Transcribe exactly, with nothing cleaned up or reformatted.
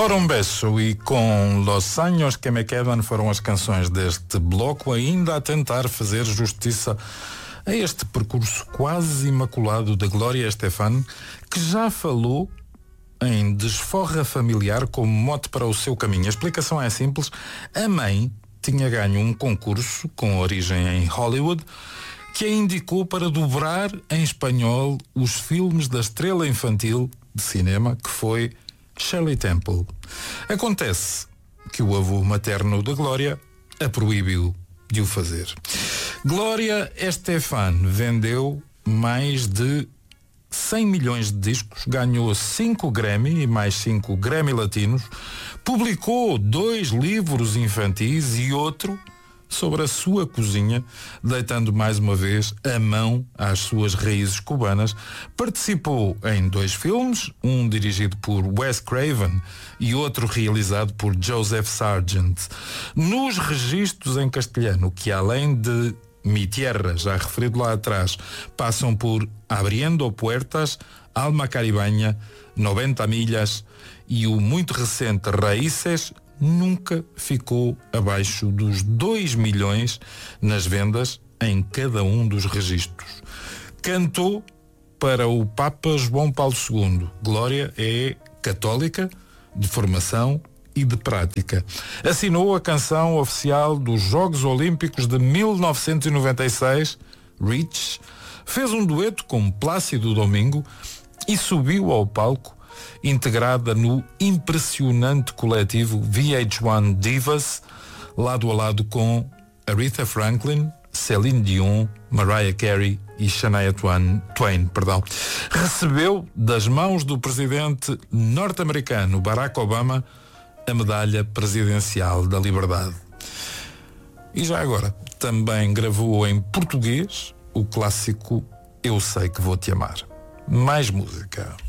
Por um Beso e com Los Años que me quedan foram as canções deste bloco, ainda a tentar fazer justiça a este percurso quase imaculado da Gloria Estefan, que já falou em desforra familiar como mote para o seu caminho. A explicação é simples. A mãe tinha ganho um concurso com origem em Hollywood que a indicou para dobrar em espanhol os filmes da estrela infantil de cinema que foi Shirley Temple. Acontece que o avô materno da Glória a proibiu de o fazer. Glória Estefan vendeu mais de cem milhões de discos, ganhou cinco Grammy e mais cinco Grammy Latinos, publicou dois livros infantis e outro sobre a sua cozinha, deitando mais uma vez a mão às suas raízes cubanas. Participou em dois filmes, um dirigido por Wes Craven e outro realizado por Joseph Sargent. Nos registros em castelhano, que além de Mi Tierra, já referido lá atrás, passam por Abriendo Puertas, Alma Caribeña, noventa milhas e o muito recente Raíces, nunca ficou abaixo dos dois milhões nas vendas em cada um dos registros. Cantou para o Papa João Paulo segundo. Glória é católica, de formação e de prática. Assinou a canção oficial dos Jogos Olímpicos de mil novecentos e noventa e seis, Reach, fez um dueto com Plácido Domingo e subiu ao palco integrada no impressionante coletivo V H um Divas, lado a lado com Aretha Franklin, Celine Dion, Mariah Carey e Shania Twain, Twain, perdão. Recebeu das mãos do presidente norte-americano Barack Obama a medalha presidencial da liberdade. E já agora, também gravou em português o clássico Eu Sei Que Vou Te Amar. Mais música.